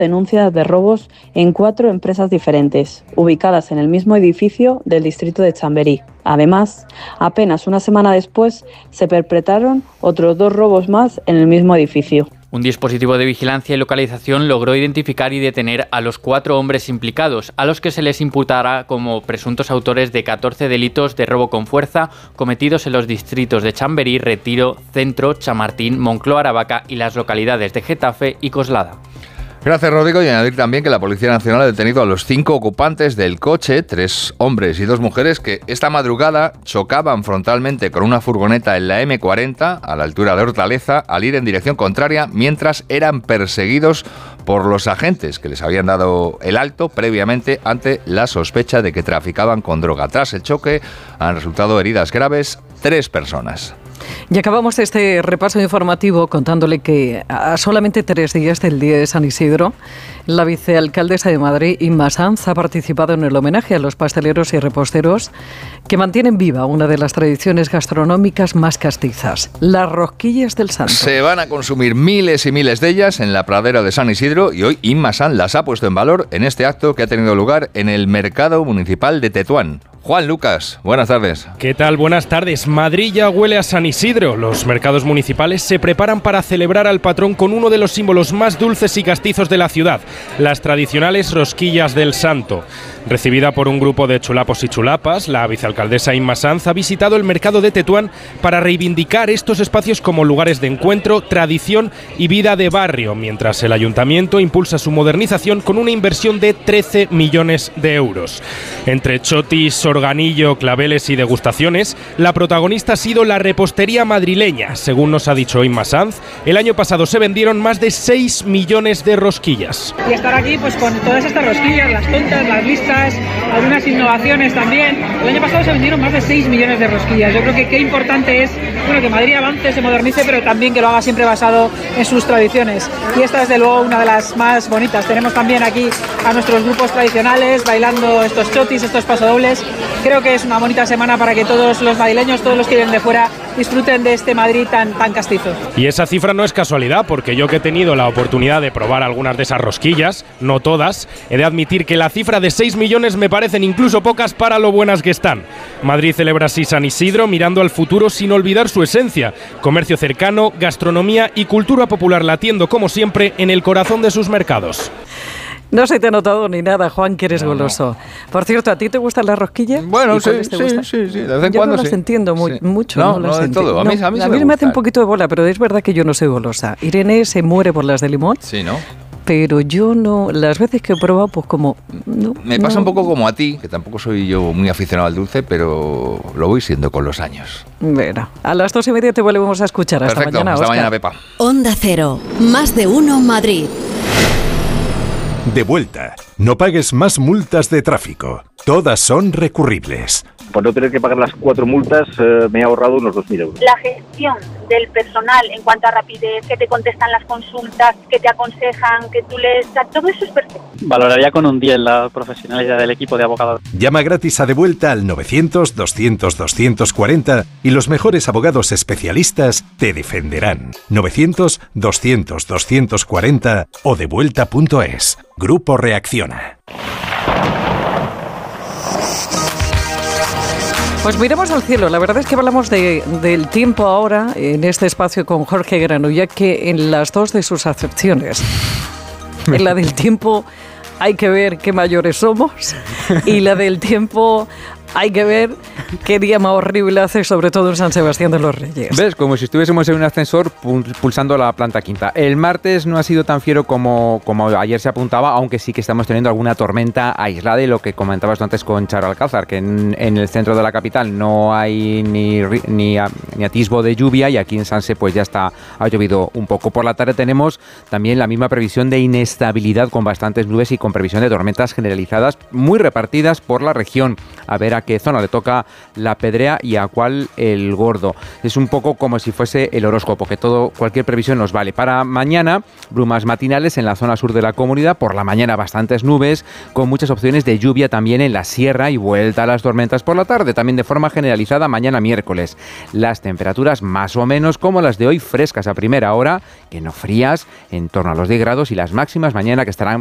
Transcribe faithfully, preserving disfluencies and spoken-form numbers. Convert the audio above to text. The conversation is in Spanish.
denuncias de robos en cuatro empresas diferentes, ubicadas en el mismo edificio del distrito de Chamberí. Además, apenas una semana después, se perpetraron otros dos robos más en el mismo edificio. Un dispositivo de vigilancia y localización logró identificar y detener a los cuatro hombres implicados, a los que se les imputará como presuntos autores de catorce delitos de robo con fuerza cometidos en los distritos de Chamberí, Retiro, Centro, Chamartín, Moncloa, Aravaca y las localidades de Getafe y Coslada. Gracias, Rodrigo. Y añadir también que la Policía Nacional ha detenido a los cinco ocupantes del coche, tres hombres y dos mujeres, que esta madrugada chocaban frontalmente con una furgoneta en la eme cuarenta, a la altura de Hortaleza, al ir en dirección contraria, mientras eran perseguidos por los agentes que les habían dado el alto previamente ante la sospecha de que traficaban con droga. Tras el choque han resultado heridas graves tres personas. Y acabamos este repaso informativo contándole que a solamente tres días del Día de San Isidro, la vicealcaldesa de Madrid, Inma Sanz, ha participado en el homenaje a los pasteleros y reposteros que mantienen viva una de las tradiciones gastronómicas más castizas, las rosquillas del Santo. Se van a consumir miles y miles de ellas en la pradera de San Isidro y hoy Inma Sanz las ha puesto en valor en este acto que ha tenido lugar en el Mercado Municipal de Tetuán. Juan Lucas, buenas tardes. ¿Qué tal? Buenas tardes. Madrid ya huele a San Isidro. Los mercados municipales se preparan para celebrar al patrón con uno de los símbolos más dulces y castizos de la ciudad, las tradicionales rosquillas del Santo. Recibida por un grupo de chulapos y chulapas, la vicealcaldesa Inma Sanz ha visitado el mercado de Tetuán para reivindicar estos espacios como lugares de encuentro, tradición y vida de barrio, mientras el ayuntamiento impulsa su modernización con una inversión de trece millones de euros. Entre chotis, organillo, claveles y degustaciones, la protagonista ha sido la repostería madrileña. Según nos ha dicho Inma Sanz, el año pasado se vendieron más de seis millones de rosquillas. Y estar aquí pues con todas estas rosquillas, las tontas, las listas, algunas innovaciones también. El año pasado se vendieron más de seis millones de rosquillas. Yo creo que qué importante es, bueno, que Madrid avance, se modernice, pero también que lo haga siempre basado en sus tradiciones. Y esta es desde luego una de las más bonitas. Tenemos también aquí a nuestros grupos tradicionales bailando estos chotis, estos pasodobles. Creo que es una bonita semana para que todos los madrileños, todos los que vienen de fuera, disfruten de este Madrid tan, tan castizo. Y esa cifra no es casualidad, porque yo que he tenido la oportunidad de probar algunas de esas rosquillas, no todas, he de admitir que la cifra de seis millones me parecen incluso pocas para lo buenas que están. Madrid celebra así San Isidro mirando al futuro sin olvidar su esencia, comercio cercano, gastronomía y cultura popular latiendo como siempre en el corazón de sus mercados. No se te ha notado ni nada, Juan, que eres no, goloso. No. Por cierto, ¿a ti te gustan las rosquillas? Bueno, sí, sí, sí, sí, de vez en yo cuando no las sí. entiendo muy, sí. mucho. No, no, no de todo. A mí, no, a mí, a sí mí me, me hace un poquito de bola, pero es verdad que yo no soy golosa. Irene se muere por las de limón. Sí, ¿no? Pero yo no, las veces que he probado, pues como... No, me pasa no. un poco como a ti, que tampoco soy yo muy aficionado al dulce, pero lo voy siendo con los años. Bueno, a las dos y media te volvemos a escuchar. Hasta Perfecto, mañana, hasta Oscar. mañana, Pepa. Onda Cero, más de uno Madrid. De vuelta, no pagues más multas de tráfico. Todas son recurribles. Por no tener que pagar las cuatro multas, eh, me he ahorrado unos dos mil euros. La gestión del personal en cuanto a rapidez, que te contestan las consultas, que te aconsejan, que tú les... Todo eso es perfecto. Valoraría con un diez la profesionalidad del equipo de abogados. Llama gratis a De Vuelta al novecientos, doscientos, doscientos cuarenta y los mejores abogados especialistas te defenderán. novecientos, doscientos, doscientos cuarenta o devuelta punto es. Grupo Reacciona. Pues miremos al cielo. La verdad es que hablamos de, del tiempo ahora en este espacio con Jorge Granulla, que en las dos de sus acepciones, en la del tiempo hay que ver qué mayores somos y la del tiempo hay que ver qué día más horrible hace, sobre todo en San Sebastián de los Reyes. ¿Ves? Como si estuviésemos en un ascensor pulsando la planta quinta. El martes no ha sido tan fiero como, como ayer se apuntaba, aunque sí que estamos teniendo alguna tormenta aislada, y lo que comentabas tú antes con Charo Alcázar, que en, en el centro de la capital no hay ni, ni, ni atisbo de lluvia, y aquí en Sanse pues ya está, ha llovido un poco. Por la tarde tenemos también la misma previsión de inestabilidad, con bastantes nubes y con previsión de tormentas generalizadas muy repartidas por la región. A ver a a qué zona le toca la pedrea y a cuál el gordo. Es un poco como si fuese el horóscopo, que todo, cualquier previsión nos vale. Para mañana, brumas matinales en la zona sur de la comunidad, por la mañana bastantes nubes, con muchas opciones de lluvia también en la sierra y vuelta a las tormentas por la tarde, también de forma generalizada mañana miércoles. Las temperaturas más o menos como las de hoy, frescas a primera hora, que no frías, en torno a los diez grados, y las máximas mañana que estarán